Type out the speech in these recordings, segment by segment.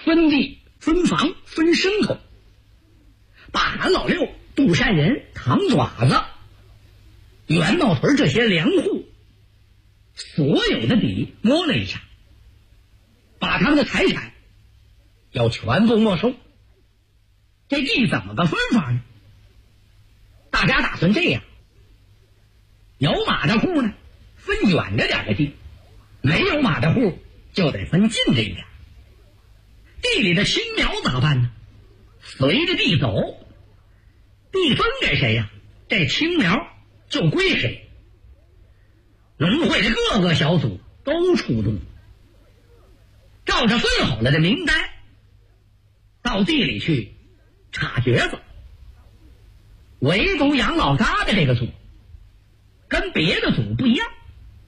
分地、分房、分牲口，把韩老六、杜善人、唐爪子、袁茂屯这些粮户所有的地摸了一下，把他们的财产要全部没收。这地怎么个分法呢？大家打算这样，有马的户呢分远着点的地，没有马的户就得分近着一点。地里的青苗咋办呢？随着地走，地分给谁呀？这青苗就归谁。农会的各个小组都出动，照着分好了的名单到地里去插橛子。唯独杨老疙瘩这个组跟别的组不一样，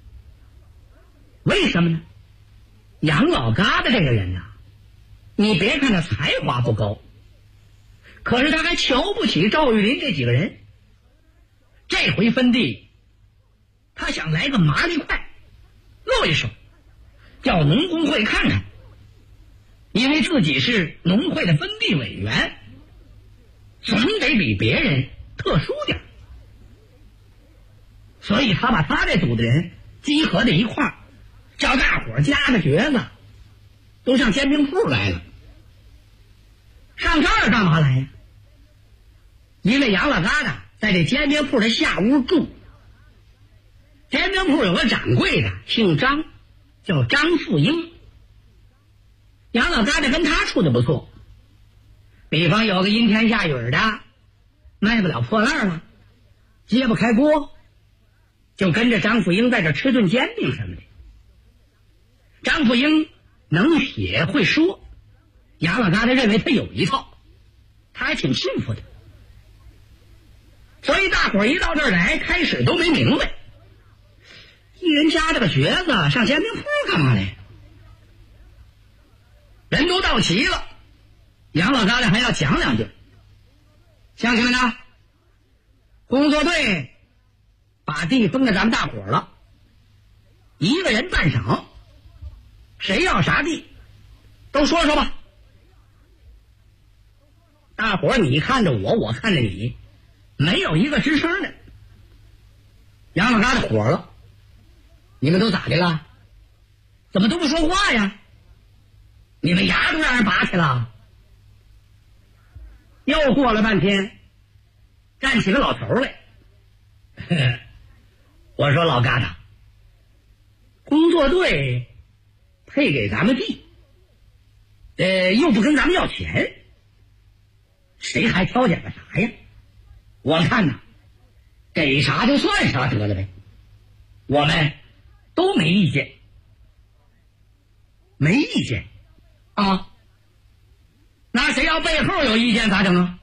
为什么呢？杨老疙瘩这个人啊，你别看他才华不高，可是他还瞧不起赵玉林这几个人。这回分地他想来个麻利快，露一手叫农工会看看，因为自己是农会的分地委员，总得比别人特殊点，所以他把他这组的人集合在一块儿，叫大伙儿夹着橛子都上煎饼铺来了。上这儿干嘛来呀？因为杨老疙瘩在这煎饼铺的下屋住，煎饼铺有个掌柜的姓张，叫张富英。杨老疙瘩跟他处的不错，比方有个阴天下雨的卖不了破烂了，揭不开锅，就跟着张富英在这吃顿煎饼什么的。张富英能写会说，杨老疙瘩认为他有一套，他还挺信服的。所以大伙儿一到这儿来，开始都没明白，一人夹着个橛子上煎饼铺干嘛来？人都到齐了，杨老疙瘩还要讲两句。乡亲们呢，工作队把地分给咱们大伙儿了，一个人半晌，谁要啥地都说说吧。大伙儿你看着我，我看着你，没有一个吱声的。杨老疙瘩火了，你们都咋的了？怎么都不说话呀？你们牙都让人拔去了？又过了半天，站起个老头来，我说老疙瘩，工作队配给咱们地，又不跟咱们要钱，谁还挑拣个啥呀？我看呐，给啥就算啥得了呗，我们都没意见。没意见啊？那谁要背后有意见咋整啊？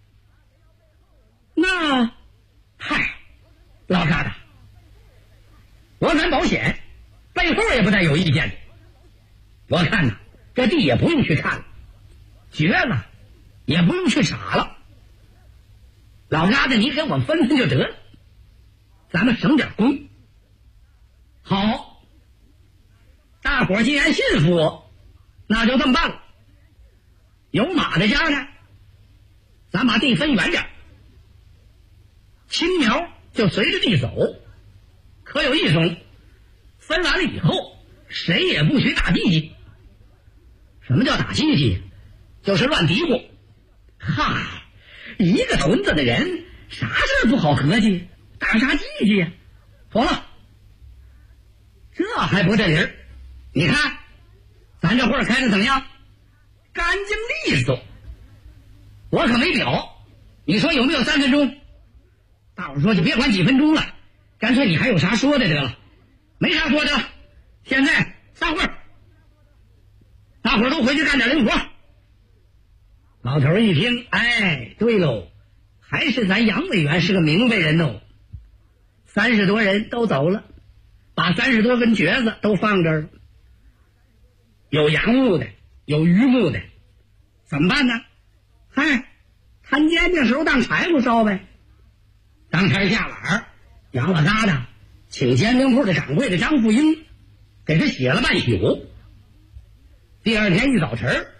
那嗨，老疙瘩，我敢保险，背后也不带有意见的。我看呐，这地也不用去看了，橛子也不用去傻了，老疙瘩你给我分分就得了，咱们省点工。好，大伙儿既然信服我，那就这么办了。有马的家呢，咱把地分远点，青苗就随着地走。可有一种，分完了以后谁也不许打唧唧。什么叫打唧唧？就是乱嘀咕。嗨，一个屯子的人啥事不好合计，打啥唧唧呀？妥了，这还不这理儿。你看咱这会儿开的怎么样？干净利索。我可没表，你说有没有3分钟？大伙说就别管几分钟了，干脆你还有啥说的得了。没啥说的，现在散会儿，大伙都回去干点零活。老头一听，哎，对喽，还是咱杨委员是个明白人哦。30多人都走了，把30多根橛子都放这儿了。有杨木的，有榆木的，怎么办呢？嗨，摊煎饼时候当柴火烧呗。当天下晚，杨老疙瘩请煎饼铺的掌柜的张富英给他写了半宿。第二天一早晨，